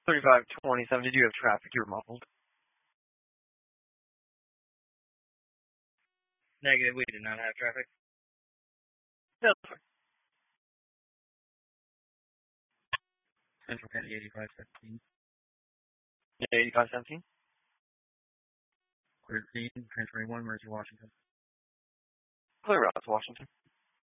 3527, did you have traffic? You were muffled. Negative, we did not have traffic. No. Central County 8517. 8517? Clear scene, transferring 1, Mercy, Washington. Clear route to Washington.